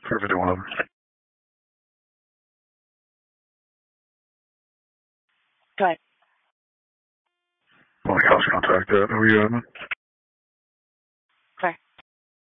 for 5111. Go ahead. Only house contact that. Who are you, admin?